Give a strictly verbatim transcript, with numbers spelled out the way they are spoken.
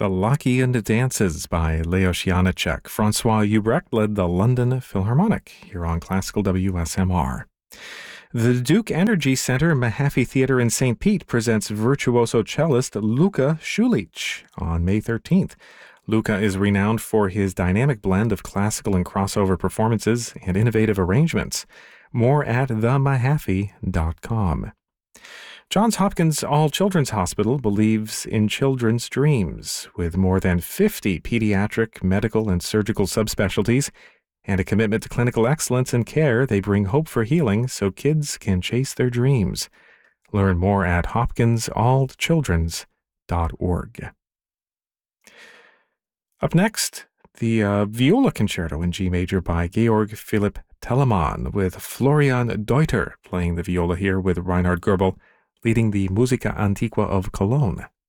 The Lockean Dances by Leos Janáček. Francois Hubrecht led the London Philharmonic here on Classical W S M R. The Duke Energy Center Mahaffey Theater in Saint Pete presents virtuoso cellist Luka Schulich on May thirteenth. Luka is renowned for his dynamic blend of classical and crossover performances and innovative arrangements. More at the mahaffey dot com. Johns Hopkins All Children's Hospital believes in children's dreams. With more than fifty pediatric, medical, and surgical subspecialties and a commitment to clinical excellence and care, they bring hope for healing so kids can chase their dreams. Learn more at hopkins all children's dot org. Up next, the uh, Viola Concerto in G major by Georg Philipp Telemann, with Florian Deuter playing the viola here with Reinhard Goebel leading the Musica Antiqua of Cologne.